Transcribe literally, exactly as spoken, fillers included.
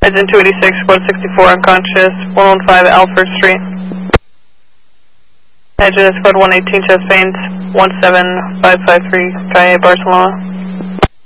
Engine two eighty-six, squad sixty-four, unconscious, one fifteen Alfred Street. Engine squad one eighteen, chest pains, one seven five five three, Calle, Barcelona.